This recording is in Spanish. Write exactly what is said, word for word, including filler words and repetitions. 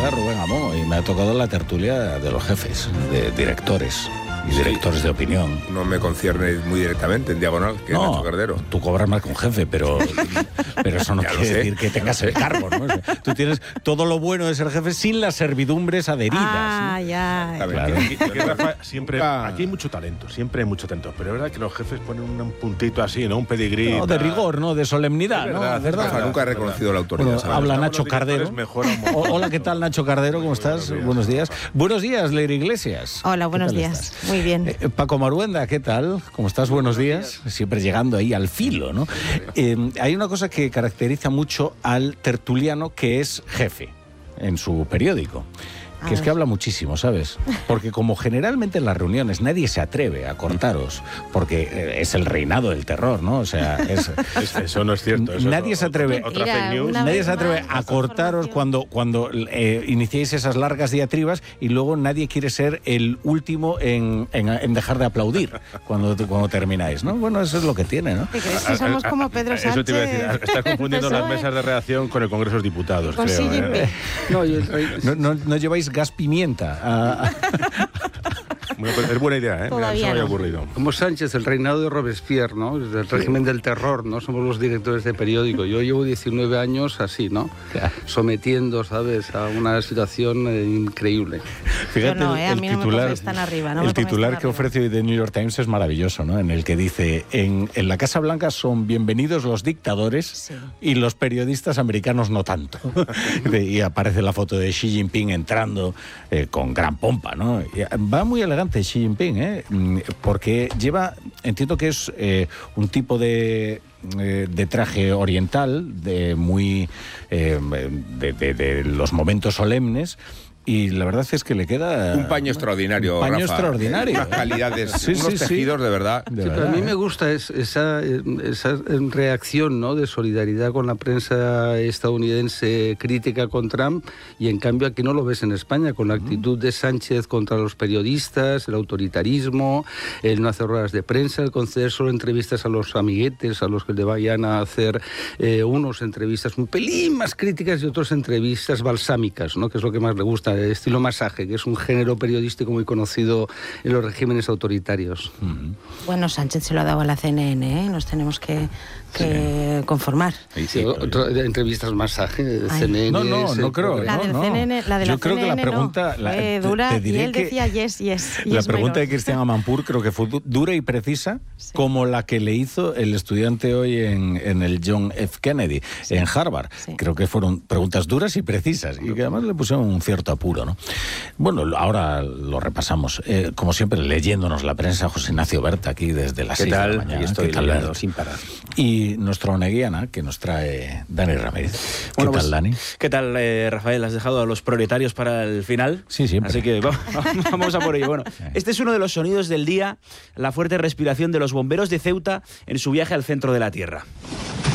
colega Rubén Amón y me ha tocado la tertulia de los jefes, de directores y directores sí. de opinión. No me concierne muy directamente en diagonal, que no, Nacho Cardero. Tú cobras más que un jefe, pero, pero eso no Ya quiere lo sé. decir que tengas el cargo, ¿no? Tú tienes todo lo bueno de ser jefe sin las servidumbres adheridas. Ah, ¿no? ya. Claro. Aquí, aquí, Rafa, siempre, Ah. aquí hay mucho talento, siempre hay mucho talento, pero es verdad que los jefes ponen un puntito así, ¿no? Un pedigrí. No, de tal. rigor, ¿no? De solemnidad, Es ¿no? verdad, es ¿Verdad? Rafa nunca ha reconocido la autoridad. Bueno, ¿sabes? habla Estamos Nacho los directores, Cardero. mejora un montón. O- Hola, ¿qué tal, Nacho Cardero? ¿Cómo estás? Buenos días. Buenos días, Leire Iglesias. Hola, ¿Qué buenos tal días. estás? Muy bien. Eh, Paco Maruenda, ¿qué tal? ¿Cómo estás? Buenos días. Siempre llegando ahí al filo, ¿no? Eh, hay una cosa que caracteriza mucho al tertuliano que es jefe en su periódico. A Que es ver. que habla muchísimo, ¿sabes? Porque como generalmente en las reuniones nadie se atreve a cortaros, porque eh, es el reinado del terror, ¿no? O sea, es... Es- eso no es cierto. eso Nadie es se atreve- Otra, otra Mira, fake news. una Nadie vez se atreve más, a más cortaros información. cuando, cuando eh, iniciéis esas largas diatribas y luego nadie quiere ser el último en, en- en dejar de aplaudir cuando, cuando termináis, ¿no? Bueno, eso es lo que tiene, ¿no? ¿Qué crees que somos como Pedro Sánchez? Eso te iba a decir. Estás confundiendo las P S O E, mesas de redacción con el Congreso de los Diputados, Con creo. Xi ¿eh? Jinping. No, y el rey- No, no- no lleváis gas pimienta. a- a- Bueno, pues es buena idea, ¿eh? Mira, Todavía eso me había no. ocurrido. como Sánchez, el reinado de Robespierre, ¿no? El régimen del terror, ¿no? Somos los directores de periódico. Yo llevo diecinueve años así, ¿no? Claro. Sometiendo, ¿sabes?, a una situación eh, increíble. Fíjate, Yo no, ¿eh? A el mí no me titular, pongáis tan arriba, no me el pongáis titular tan que arriba. ofrece hoy The New York Times es maravilloso, ¿no? En el que dice, en, en la Casa Blanca son bienvenidos los dictadores Sí. y los periodistas americanos no tanto. Y aparece la foto de Xi Jinping entrando eh, con gran pompa, ¿no? Y va muy elegante Xi Jinping, ¿eh? Mm, Porque lleva, entiendo que es eh, un tipo de... eh, de traje oriental, de muy eh, de, de- de los momentos solemnes, y la verdad es que le queda Un paño extraordinario, un paño Rafa. extraordinario. Unas calidades, Sí, sí, unos sí. tejidos de verdad. De Sí, pero a verdad, mí ¿eh? me gusta es- esa, eh, esa reacción, ¿no?, de solidaridad con la prensa estadounidense crítica con Trump, y en cambio aquí no lo ves en España, con la actitud de Sánchez contra los periodistas, el autoritarismo, el no hacer ruedas de prensa, el conceder solo entrevistas a los amiguetes, a los que le vayan a hacer eh, unos entrevistas un pelín más críticas y otros entrevistas balsámicas, ¿no?, que es lo que más le gusta, el estilo masaje, que es un género periodístico muy conocido en los regímenes autoritarios. Bueno, Sánchez se lo ha dado a la C N N, ¿eh? Nos tenemos que, que conformar. Sí, Sí, sí. otro- de entrevistas masaje, de Ay. C N N. No, no, no creo. La no, del no. C N N, la de la Yo creo C N N que la pregunta, no, la- fue te- dura, te y diré él que decía yes, yes, la yes, pregunta my de lord. Cristian Amanpour creo que fue du- dura y precisa, Sí. como la que le hizo el estudiante hoy en, en el John F. Kennedy, en Harvard. Sí. Creo que fueron preguntas duras y precisas, y que además le pusieron un cierto apuro, ¿no? Bueno, lo- ahora lo repasamos. Eh, como siempre, leyéndonos la prensa, José Ignacio Berta, aquí desde las ¿Qué seis de la tal? mañana. Aquí estoy ¿Qué tal, leyendo Bert? sin parar. Y nuestro Oneguiana, que nos trae Dani Ramírez. ¿Qué Bueno, tal, pues, Dani? ¿Qué tal, eh, Rafael? ¿Has dejado a los proletarios para el final? Sí, siempre. Así que vamos, vamos a por ello. Bueno, este es uno de los sonidos del día, la fuerte respiración de los bomberos de Ceuta en su viaje al centro de la Tierra.